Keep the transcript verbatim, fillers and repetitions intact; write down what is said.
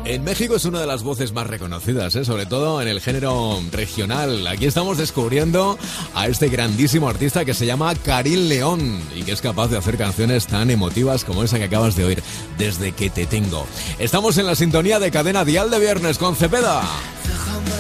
En México es una de las voces más reconocidas, ¿eh? Sobre todo en el género regional. Aquí estamos descubriendo a este grandísimo artista que se llama Karim León y que es capaz de hacer canciones tan emotivas como esa que acabas de oír, Desde que te tengo. Estamos en la sintonía de Cadena Dial de Viernes con Cepeda.